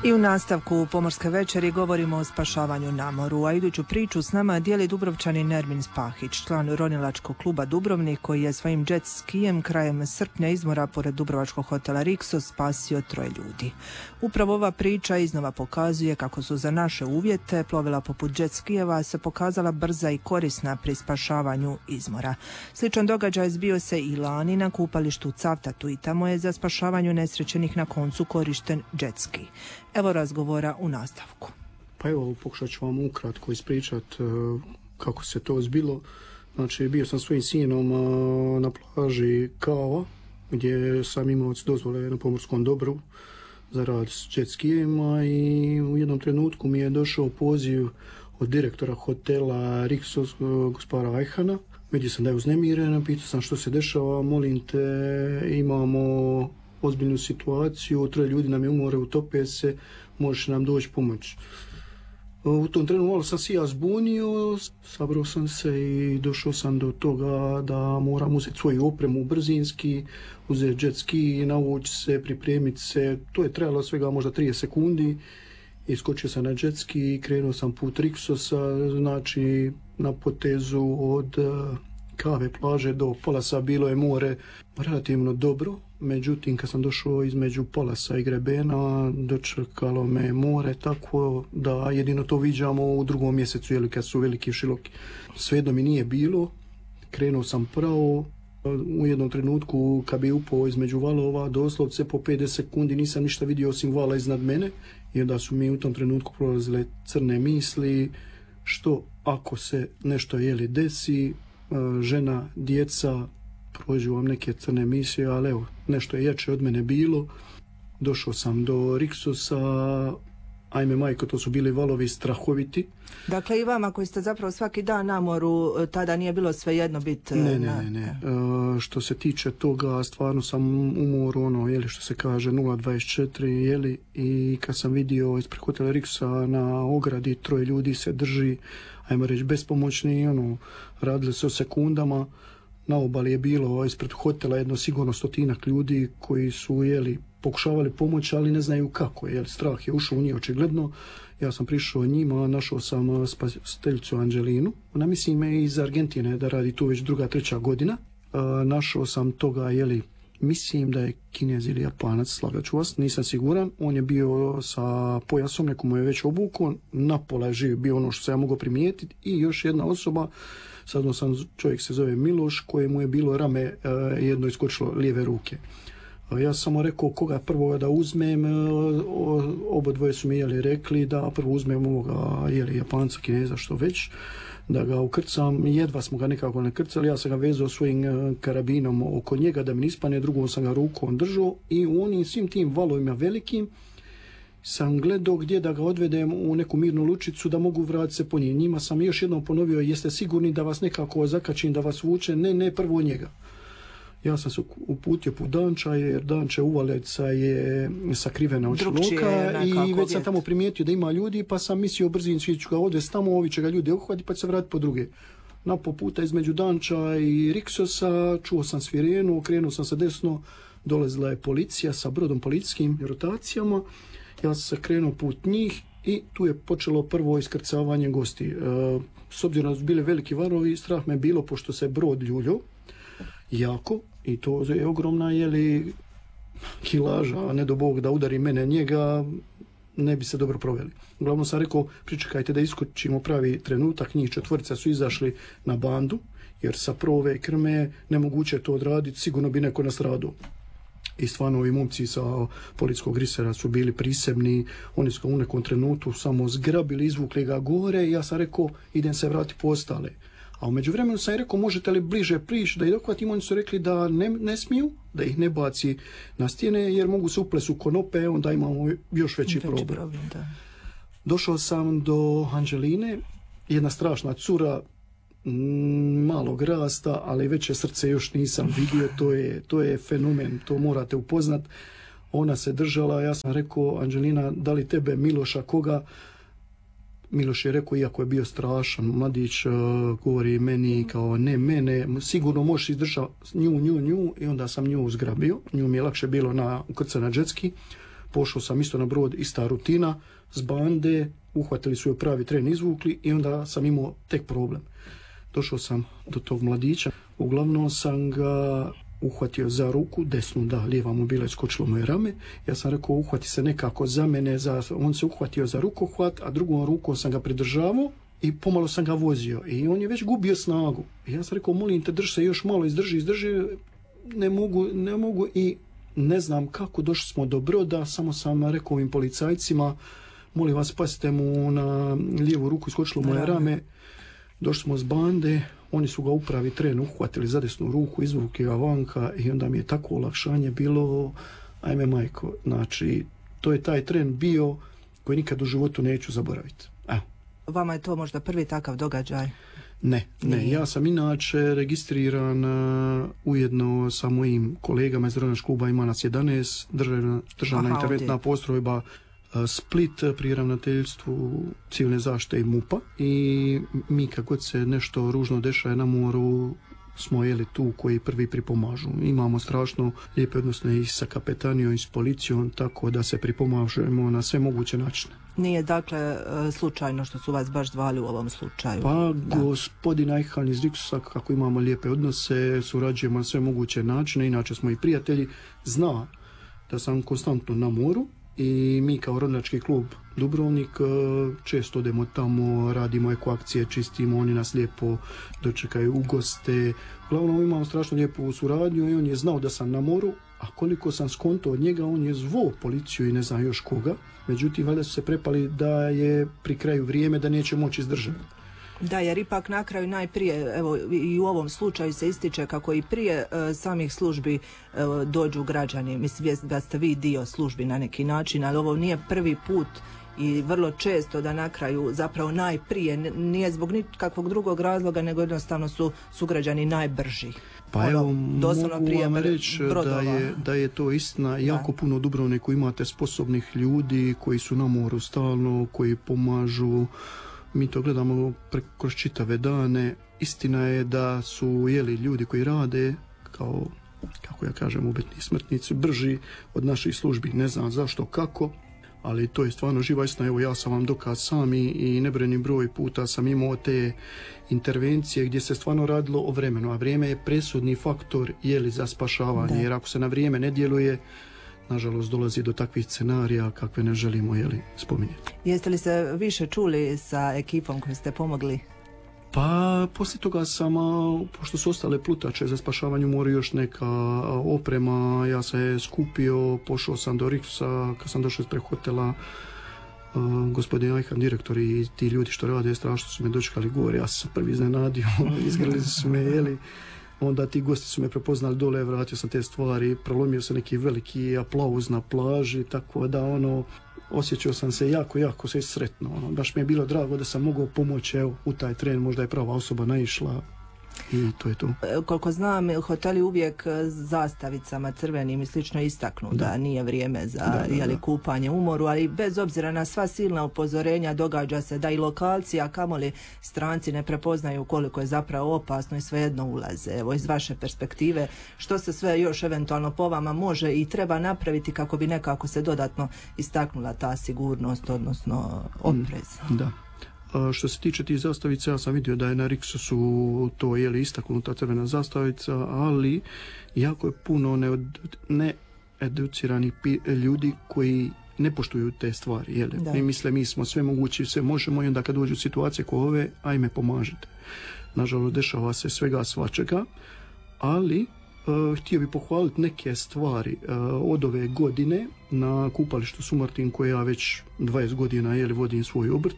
I u nastavku Pomorske večeri govorimo o spašavanju na moru, a iduću priču s nama dijeli Dubrovčanin Ermin Spahić, član ronilačkog kluba Dubrovnik, koji je svojim jet skijem krajem srpnja izmora pored dubrovačkog hotela Riksos spasio 3 ljudi. Upravo ova priča iznova pokazuje kako su za naše uvjete plovila poput jet skijeva se pokazala brza i korisna pri spašavanju izmora. Sličan događaj zbio se i lani na kupalištu u Cavtatu i tamo je za spašavanju nesrećenih na koncu korišten jet ski. Evo razgovora u nastavku. Pa evo, pokušat ću vam ukratko ispričati kako se to zbilo. Znači, bio sam svojim sinom na plaži Kava, gdje sam imao dozvole na pomorskom dobru za rad s jet skijima i u jednom trenutku mi je došao poziv od direktora hotela Riksos, gospodara Ajhana. Vidio sam da je uznemiren, pitao sam što se dešava, molim te, imamo ozbiljnu situaciju, 3 ljudi nam je umore, utope se, možeš nam doći pomoć. U tom trenu malo sam se ja zbunio, sabrao sam se i došao sam do toga da moram uzeti svoju opremu brzinski, uzeti jet ski, navući se, pripremiti se. To je trajalo svega možda 30 sekundi. Iskočio sam na jet ski i krenuo sam put Riksosa, znači na potezu od Kave plaže do Polasa bilo je more relativno dobro. Međutim, kad sam došao između Polasa i Grebena, dočekalo me more tako da jedino to viđamo u 2. mjesecu, jeli, kad su veliki i široki. Svejedno mi nije bilo, krenuo sam pravo. U jednom trenutku, kad bi upao između valova, doslovce po 50 sekundi nisam ništa vidio osim vala iznad mene. I onda su mi u tom trenutku prolazile crne misli, što ako se nešto desi, žena, djeca, prođu vam neke crne misije, ali evo, nešto je jače od mene bilo. Došao sam do Riksosa, ajme majko, to su bili valovi strahoviti. Dakle, i vama koji ste zapravo svaki dan na moru, tada nije bilo svejedno biti... Ne. Što se tiče toga, stvarno sam u moru, što se kaže 0,24, i kad sam vidio ispred hotela Riksosa na ogradi 3 ljudi se drži, ajmo reći, bespomoćni, radili se o sekundama. Na obali je bilo ispred hotela jedno sigurno 100-ak ljudi koji su pokušavali pomoći, ali ne znaju kako. Strah je ušao u njih očigledno. Ja sam prišao njima, našao sam spasiteljicu Anđelinu. Ona misli me iz Argentine da radi tu već 2., 3. godina. Našao sam toga, mislim da je Kinez ili Japanac, slagat ću vas, nisam siguran. On je bio sa pojasom, nekomu je već obukao, napola je živ bio ono što se ja mogu primijetiti, i još jedna osoba, sad sam, čovjek se zove Miloš, kojemu je bilo rame jedno iskočilo lijeve ruke. Ja sam samo rekao koga prvo da uzmem, obodvoje su mi rekli da prvo uzmem ovoga Japanca, Kineza, što već, da ga ukrcam. Jedva smo ga nekako nakrcali, ja sam ga vezao svojim karabinom oko njega da mi ne ispane, drugom sam ga rukom držao i u onim svim tim valovima velikim sam gledao gdje da ga odvedem u neku mirnu lučicu da mogu vratiti se po njih. Njima sam još jednom ponovio, jeste sigurni da vas nekako zakačim, da vas vuče? Ne, prvo njega. Ja sam se uputio put Danča, jer Danče uvaleca je sakrivena od šloka i već sam tamo primijetio da ima ljudi, pa sam mislio brzinski ću ga odvesti tamo, ovi će ga ljudi uhvatiti pa će se vratiti po druge. Na puta između Danča i Riksosa čuo sam svirenu, okrenuo sam se desno, dolazila je policija sa brodom policijskim rotacijama. Ja sam se krenuo put njih i tu je počelo prvo iskrcavanje gosti. S obzirom da su bili veliki varovi, strah me bilo pošto se brod ljuljo jako i to je ogromna kilaža, a ne do Bog da udari mene njega, ne bi se dobro proveli. Uglavnom sam rekao, pričekajte da iskočimo pravi trenutak, njih 4 su izašli na bandu, jer sa prove krme nemoguće to odraditi, sigurno bi neko nastradao. I stvarno ovi momci sa policijskog grisera su bili prisebni, oni su ga u nekom trenutku samo zgrabili, izvukli ga gore i ja sam rekao idem se vratiti po ostale. A u međuvremenu sam rekao možete li bliže prići da ih dohvatim, oni su rekli da ne smiju, da ih ne baci na stijene jer mogu se uplesu konope, onda imamo još veći problem. Došao sam do Anđeline, jedna strašna cura, malog rasta, ali veće srce još nisam vidio, to je fenomen, to morate upoznat. Ona se držala, ja sam rekao Anđelina, da li tebe Miloša koga? Miloš je rekao, iako je bio strašan mladić, govori meni kao ne mene, sigurno možeš izdržati nju, i onda sam nju zgrabio, nju mi je lakše bilo ukrcati na jet ski. pošao sam isto na brod, ista rutina, s bande, uhvatili su joj pravi tren, izvukli i onda sam imao tek problem. Došao sam do tog mladića, uglavnom sam ga uhvatio za ruku, desnu, da, lijeva mu bila iskočilo moje rame. Ja sam rekao, uhvati se nekako za mene, on se uhvatio za rukohvat, a drugom rukom sam ga pridržavao i pomalo sam ga vozio. I on je već gubio snagu. I ja sam rekao, molim te, drži se još malo, izdrži, ne mogu i ne znam kako, došli smo do broda, samo sam rekao ovim policajcima, molim vas, spasite mu na lijevu ruku, iskočilo moje rame. Došli smo s bande, oni su ga u pravi tren uhvatili za desnu ruku, izvukli ga vanka i onda mi je tako olakšanje bilo, ajme majko, znači to je taj tren bio koji nikad u životu neću zaboraviti. Vama je to možda prvi takav događaj? Ne, ja sam inače registriran ujedno sa mojim kolegama iz Ronilačkog kluba, ima nas 11, državna interventna postrojba Split pri ravnateljstvu civilne zaštite i MUP-a i mi kad god se nešto ružno dešava na moru smo tu koji prvi pripomažu. Imamo strašno lijepe odnose i sa kapetanijom i s policijom, tako da se pripomažemo na sve moguće načine. Nije dakle slučajno što su vas baš zvali u ovom slučaju? Pa gospodin Ajhan iz Riksusa, kako imamo lijepe odnose, surađujemo na sve moguće načine, inače smo i prijatelji, zna da sam konstantno na moru i mi kao Ronilački klub Dubrovnik često odemo tamo, radimo eko akcije, čistimo, oni nas lijepo dočekaju, ugoste. Uglavnom imamo strašno lijepu suradnju i on je znao da sam na moru, a koliko sam skonto od njega, on je zvao policiju i ne znam još koga. Međutim, valjda su se prepali da je pri kraju vrijeme da neće moći izdržati. Da, jer ipak na kraju najprije, evo i u ovom slučaju se ističe kako i prije samih službi dođu građani. Mislim da ste vi dio službi na neki način, ali ovo nije prvi put i vrlo često da na kraju zapravo najprije, nije zbog nikakvog drugog razloga, nego jednostavno su sugrađani najbrži. Pa evo, mogu vam reći da je to istina. Jako puno u Dubrovniku imate sposobnih ljudi koji su na moru stalno, koji pomažu. Mi to gledamo kroz čitave dane. Istina je da su ljudi koji rade kao, kako ja kažem, ubitni smrtnici, brži od naših službi. Ne znam zašto, kako, ali to je stvarno živa istina. Evo, ja sam vam dokaz sami i nebrojeni broj puta sam imao te intervencije gdje se stvarno radilo o vremenu, a vrijeme je presudni faktor za spašavanje, jer ako se na vrijeme ne djeluje, nažalost dolazi do takvih scenarija kakve ne želimo spominjati. Jeste li se više čuli sa ekipom koju ste pomogli? Pa poslije toga sam, pošto su ostale plutače za spašavanje u moru, još neka oprema, ja se skupio, pošao sam do Riksusa, kad sam došao ispred hotela, gospodin Ajhan, direktor i ti ljudi što rade, strašno su me dočekali gore, ja sam prvi iznenadio, izgrali su me, onda ti gosti su me prepoznali dole, vratio sam te stvari, prolomio se neki veliki aplauz na plaži, tako da osjećao sam se jako se sretno. Baš mi je bilo drago da sam mogao pomoći u taj tren, možda je prava osoba naišla i to je to. Koliko znam, hoteli uvijek zastavicama crvenim i slično istaknu da nije vrijeme za kupanje u moru, ali bez obzira na sva silna upozorenja događa se da i lokalci, a kamoli stranci, ne prepoznaju koliko je zapravo opasno i svejedno ulaze. Evo, iz vaše perspektive, što se sve još eventualno po vama može i treba napraviti kako bi nekako se dodatno istaknula ta sigurnost, odnosno oprez? Da. Što se tiče tih zastavica, ja sam vidio da je na Riksusu to istaknuta crvena zastavica, ali jako je puno needuciranih ljudi koji ne poštuju te stvari. Mi misle, mi smo sve mogući, sve možemo i onda kad dođu situacije kao ove, ajme pomažite. Nažalost, dešava se svega svačega, ali htio bi pohvaliti neke stvari od ove godine na kupalištu Sumartin, koje ja već 20 godina vodim svoj obrt.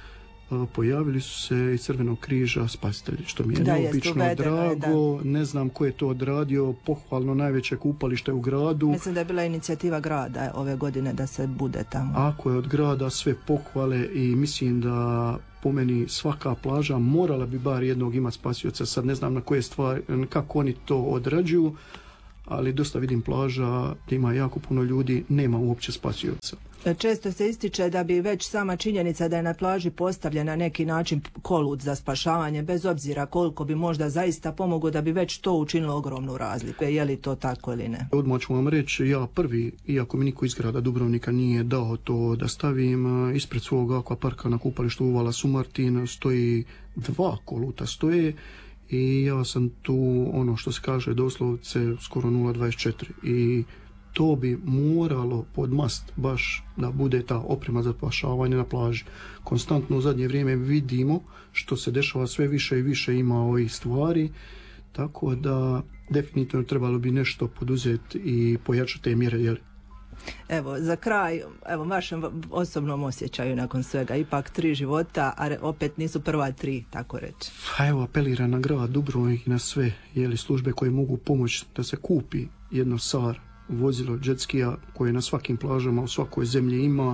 Pojavili su se iz Crvenog križa spasitelji, što mi je neobično drago. Ne znam ko je to odradio, pohvalno najveće kupalište u gradu. Mislim da je bila inicijativa grada ove godine da se bude tamo. Ako je od grada, sve pohvale i mislim da po meni svaka plaža morala bi bar jednog imati spasioca. Sad ne znam na koje stvari, kako oni to odrađuju, ali dosta vidim plaža gdje ima jako puno ljudi, nema uopće spasioca. Često se ističe da bi već sama činjenica da je na plaži postavljen na neki način kolut za spašavanje, bez obzira koliko bi možda zaista pomoglo, da bi već to učinilo ogromnu razliku. Je li to tako ili ne? Odmah ću vam reći, ja prvi, iako mi niko iz grada Dubrovnika nije dao to da stavim, ispred svog akvaparka na kupalištu Uvala Sumartin stoji 2 koluta stoje i ja sam tu, ono što se kaže doslovce, skoro 0,24 i to bi moralo pod mast baš da bude ta oprema za spašavanje na plaži. Konstantno u zadnje vrijeme vidimo što se dešava, sve više i više ima ovih stvari, tako da definitivno trebalo bi nešto poduzeti i pojačati te mjere, jel? Evo, za kraj, evo, vašem osobnom osjećaju nakon svega, ipak 3 života, a opet nisu prva 3, tako reći. A evo, apeliram na grad Dubrovnik i na sve, jeli, službe koje mogu pomoći da se kupi jedno SAR vozilo jetskija koje na svakim plažama u svakoj zemlji ima.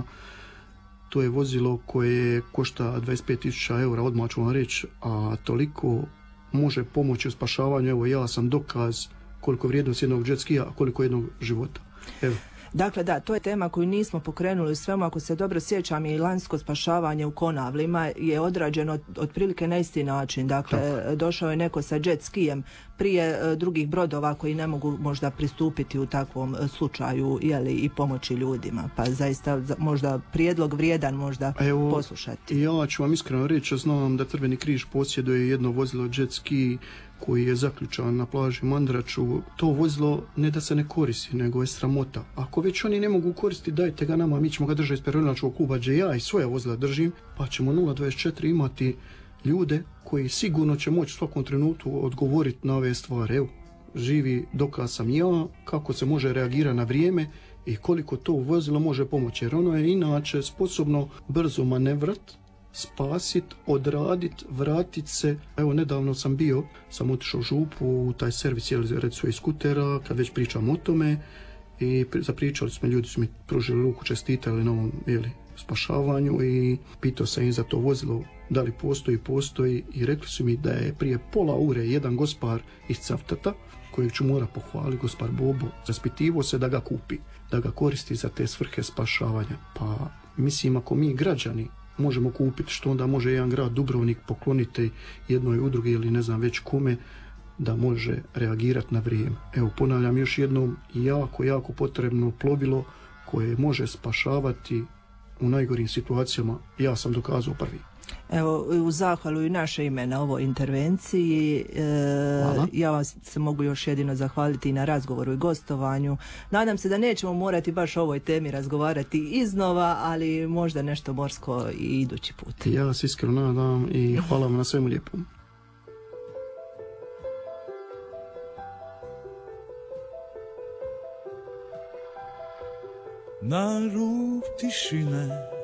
To je vozilo koje košta 25.000 eura, odmah ću vam reći, a toliko može pomoći u spašavanju. Evo, ja sam dokaz koliko vrijednost jednog jetskija, a koliko jednog života. Evo. Dakle, da, to je tema koju nismo pokrenuli u svemu. Ako se dobro sjećam, i lanjsko spašavanje u Konavlima je odrađeno otprilike na isti način. Dakle, došao je neko sa jet skijem prije drugih brodova koji ne mogu možda pristupiti u takvom slučaju, jeli, i pomoći ljudima. Pa zaista možda prijedlog vrijedan možda poslušati. Ja ću vam iskreno reći, znam da Crveni križ posjeduje jedno vozilo jet ski koji je zaključan na plaži Mandraču. To vozilo ne da se ne koristi, nego je sramota. Ako već oni ne mogu koristiti, dajte ga nama, mi ćemo ga držati ispred ronilačkog kluba gdje ja i svoja vozila držim, pa ćemo 0,24 imati ljude koji sigurno će moći u svakom trenutku odgovoriti na ove stvari. Evo, živi dokaz sam ja kako se može reagirati na vrijeme i koliko to vozilo može pomoći, jer ono je inače sposobno brzo manevrat, spasit, odradit, vratit se. Evo, nedavno sam otišao u Župu u taj servis, recimo, iz skutera, kad već pričam o tome, i zapričali smo, ljudi su mi pružili ruku, čestitali na ovom, spašavanju, i pitao sam im za to vozilo da li postoji, i rekli su mi da je prije pola ure jedan gospar iz Cavtata, kojeg ću mora pohvaliti, gospar Bobo, raspitivo se da ga kupi, da ga koristi za te svrhe spašavanja. Pa mislim, ako mi građani možemo kupiti, što onda može jedan grad Dubrovnik pokloniti jednoj udrugi ili ne znam već kome, da može reagirati na vrijeme. Evo, ponavljam još jednom, jako potrebno plovilo koje može spašavati u najgorim situacijama. Ja sam dokazao prvi. Evo, u zahvalu i naše ime na ovoj intervenciji, ja vam se mogu još jedino zahvaliti i na razgovoru i gostovanju. Nadam se da nećemo morati baš o ovoj temi razgovarati iznova, ali možda nešto morsko i idući put. Ja se iskreno nadam i hvala vam na svemu lijepom. Na rub tišine